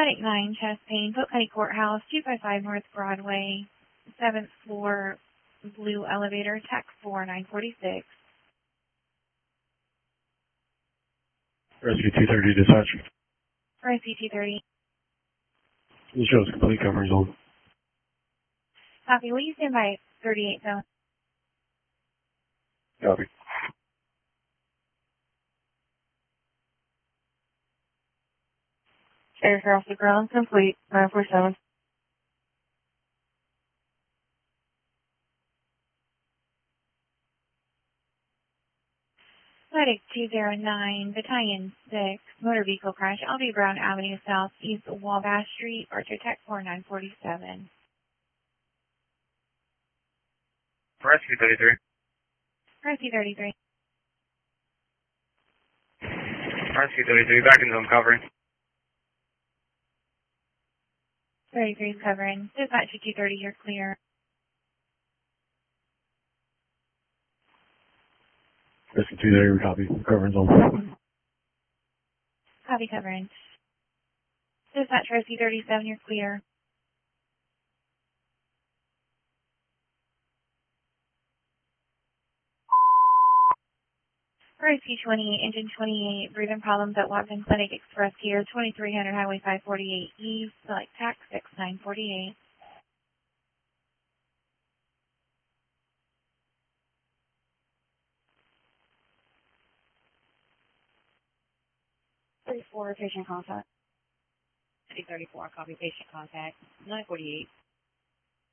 Medic 9, chest pain, Polk County Courthouse, 255 North Broadway, 7th floor, blue elevator, TAC 4946. Rescue 230 dispatch. Rescue 230. This shows complete coverage on. Copy. Will you stand by 38 zone? Copy. Aircraft to ground complete, 947. Medic 209, Battalion 6, motor vehicle crash, Albee Brown Avenue South, East Wabash Street, Archer TAC 4947. Rescue 33. Rescue 33. Rescue 33, back in zone covering. 33 is covering. Dispatch 230, you're clear. Rescue 230, copy. Coverage on. Copy covering. Dispatch Rescue 37, you're clear. Rescue 28, engine 28, breathing problems at Watson Clinic Express here, 2300 Highway 548 East, select TAC 6948. 34, patient contact. 34, copy patient contact. 948.